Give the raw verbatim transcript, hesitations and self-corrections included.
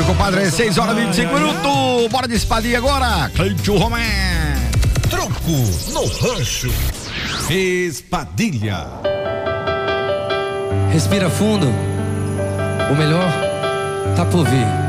compadre, seis horas e vinte e cinco minutos. Bora de espadinha agora. Cleide Romé. Troco no rancho. Espadilha. Respira fundo. O melhor tá por vir.